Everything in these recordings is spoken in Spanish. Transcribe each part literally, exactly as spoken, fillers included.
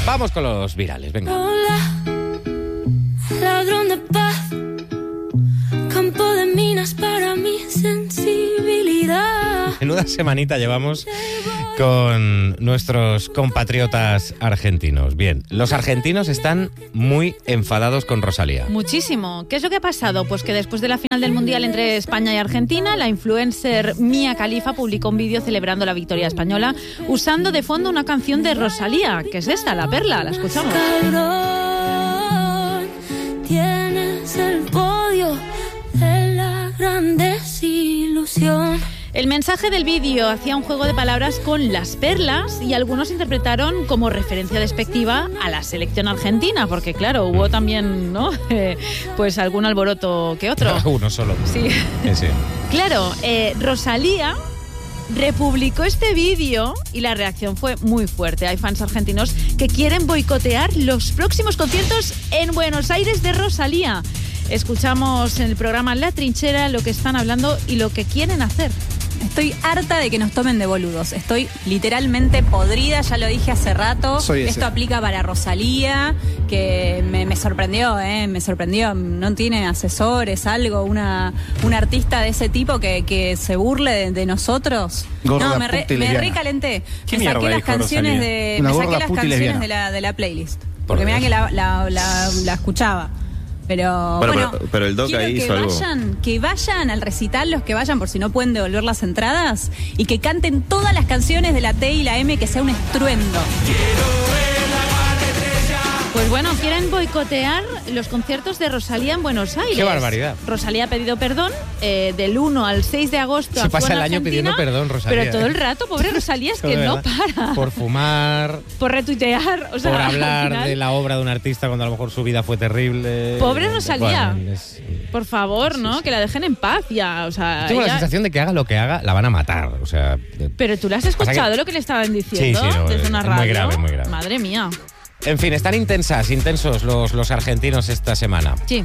Vamos con los virales, venga. Hola, ladrón de paz, campo de minas para mi sensibilidad. Menuda semanita llevamos con nuestros compatriotas argentinos. Bien, los argentinos están muy enfadados con Rosalía. Muchísimo. ¿Qué es lo que ha pasado? Pues que después de la final del Mundial entre España y Argentina, la influencer Mia Khalifa publicó un vídeo celebrando la victoria española usando de fondo una canción de Rosalía, que es esta, La Perla. La escuchamos. Cabrón, tienes el podio de la gran desilusión. El mensaje del vídeo hacía un juego de palabras con las perlas y algunos interpretaron como referencia despectiva a la selección argentina, porque claro, hubo también, ¿no? Eh, pues algún alboroto que otro. Uno solo. Sí. Sí, sí. Claro, eh, Rosalía republicó este vídeo y la reacción fue muy fuerte. Hay fans argentinos que quieren boicotear los próximos conciertos en Buenos Aires de Rosalía. Escuchamos en el programa La Trinchera lo que están hablando y lo que quieren hacer. Estoy harta de que nos tomen de boludos. Estoy literalmente podrida, ya lo dije hace rato. Soy ese. Esto aplica para Rosalía, que me, me sorprendió, ¿eh? Me sorprendió. No tiene asesores, algo, una, una artista de ese tipo que, que se burle de, de nosotros. Gorda, no, me, re, puta y me lesbiana. recalenté. ¿Qué Me mierda saqué las dijo canciones Rosalía? de, Una me saqué gorda, las puta y canciones lesbiana. de la, de la playlist. Por Porque mira Dios. que la, la, la, la escuchaba. Pero Bueno, bueno, pero- pero el Doc quiero ahí que hizo algo. vayan, que vayan al recital, los que vayan por si no pueden devolver las entradas, y que canten todas las canciones de la T y la M, que sea un estruendo. Pues bueno, quieren boicotear los conciertos de Rosalía en Buenos Aires. ¡Qué barbaridad! Rosalía ha pedido perdón eh, del uno al seis de agosto. Se actuó pasa en el año Argentina, pidiendo perdón, Rosalía. Pero todo ¿eh? el rato, pobre Rosalía, es que De no verdad. para. Por fumar, Por retuitear. O sea, por al hablar final, de la obra de un artista cuando a lo mejor su vida fue terrible. Pobre Rosalía. Bueno, es- Por favor, ¿no? Que la dejen en paz ya. O sea, Tengo la ella- sensación de que haga lo que haga, la van a matar. O sea, de- Pero tú le has Pasa escuchado que- lo que le estaban diciendo Sí, sí, no, desde es una muy radio. grave, muy grave. Madre mía. En fin, están intensas, intensos los, los argentinos esta semana. Sí.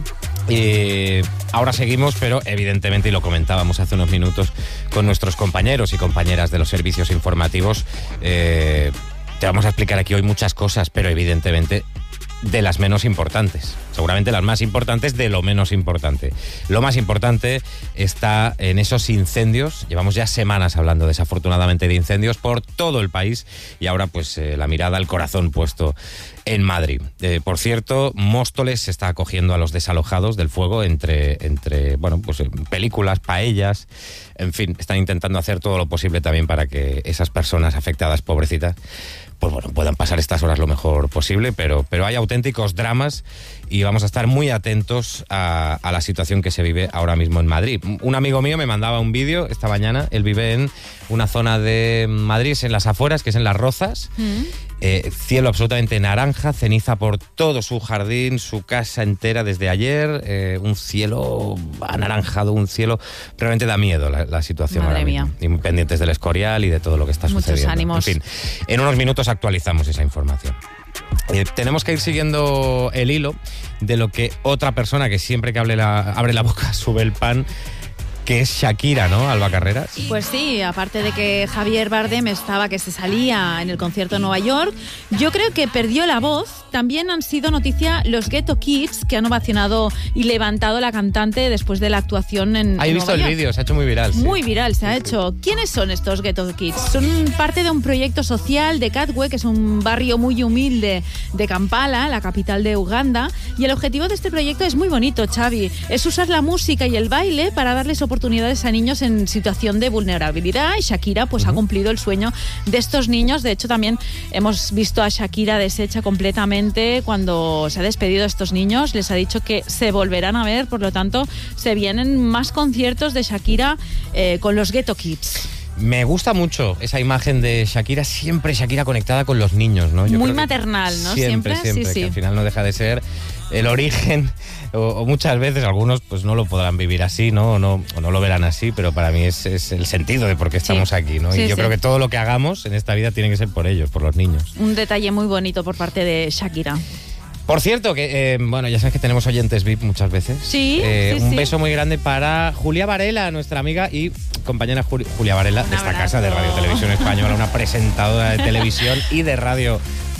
Y ahora seguimos, pero evidentemente, y lo comentábamos hace unos minutos con nuestros compañeros y compañeras de los servicios informativos, eh, te vamos a explicar aquí hoy muchas cosas, pero evidentemente de las menos importantes. Seguramente las más importantes de lo menos importante. Lo más importante está en esos incendios. Llevamos ya semanas hablando desafortunadamente de incendios por todo el país y ahora pues eh, la mirada al corazón puesto en Madrid. Eh, por cierto, Móstoles se está acogiendo a los desalojados del fuego entre, entre bueno, pues eh, películas, paellas, en fin, están intentando hacer todo lo posible también para que esas personas afectadas, pobrecitas, pues bueno, puedan pasar estas horas lo mejor posible, pero, pero hay auténticos dramas y vamos a estar muy atentos a, a la situación que se vive ahora mismo en Madrid. Un amigo mío me mandaba un vídeo esta mañana, él vive en una zona de Madrid, en las afueras, que es en Las Rozas, Mm. eh, cielo absolutamente naranja, ceniza por todo su jardín, su casa entera desde ayer, eh, un cielo anaranjado, un cielo, realmente da miedo la, la situación Madre ahora mismo. mía. Y muy pendientes del Escorial y de todo lo que está Muchos sucediendo. ánimos. En fin, en unos minutos actualizamos esa información. Eh, tenemos que ir siguiendo el hilo de lo que otra persona que siempre que hable la, abre la boca sube el pan, que es Shakira, ¿no, Alba Carreras? Pues sí, aparte de que Javier Bardem estaba que se salía en el concierto en Nueva York, yo creo que perdió la voz. También han sido noticia los Ghetto Kids, que han ovacionado y levantado la cantante después de la actuación en Ah, he visto Nueva el York. vídeo, se ha hecho muy viral. Sí. Muy viral se ha hecho. ¿Quiénes son estos Ghetto Kids? Son parte de un proyecto social de Katwe, que es un barrio muy humilde de Kampala, la capital de Uganda. Y el objetivo de este proyecto es muy bonito, Xavi. Es usar la música y el baile para darles oportunidades a niños en situación de vulnerabilidad. Y Shakira pues uh-huh. ha cumplido el sueño de estos niños. De hecho, también hemos visto a Shakira deshecha completamente cuando se ha despedido de estos niños. Les ha dicho que se volverán a ver, por lo tanto, se vienen más conciertos de Shakira eh, con los Ghetto Kids. Me gusta mucho esa imagen de Shakira, siempre Shakira conectada con los niños, ¿no? Yo Muy creo que maternal, ¿no? Siempre, Siempre, siempre, sí, que sí. al final no deja de ser el origen, o, o muchas veces algunos pues no lo podrán vivir así, ¿no? O no, o no lo verán así, pero para mí es, es el sentido de por qué estamos Sí. aquí, ¿no? Sí, y yo sí. creo que todo lo que hagamos en esta vida tiene que ser por ellos, por los niños. Un detalle muy bonito por parte de Shakira. Por cierto, que eh, bueno, ya sabes que tenemos oyentes V I P muchas veces. Sí, Eh, sí, un sí. beso muy grande para Julia Varela, nuestra amiga y compañera Juli- Julia Varela, de esta abrazo. casa de Radio Televisión Española, una presentadora de televisión y de radio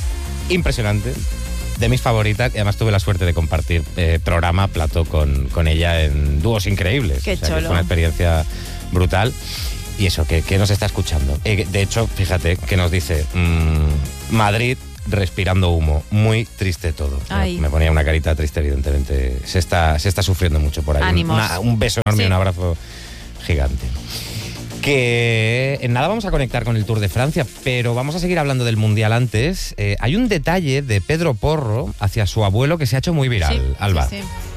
impresionante, de mis favoritas, y además tuve la suerte de compartir eh, programa, plató con, con ella en Dúos Increíbles. Qué o sea, cholo. que fue una experiencia brutal. Y eso, que, que nos está escuchando. Eh, de hecho, fíjate que nos dice mmm, Madrid respirando humo, muy triste todo. Ay. Me ponía una carita triste, evidentemente. Se está, se está sufriendo mucho por ahí. Ánimos. Una- un beso enorme y Sí. un abrazo gigante. Que en nada vamos a conectar con el Tour de Francia, pero vamos a seguir hablando del Mundial antes. Eh, hay un detalle de Pedro Porro hacia su abuelo que se ha hecho muy viral, Sí, Alba. sí, sí.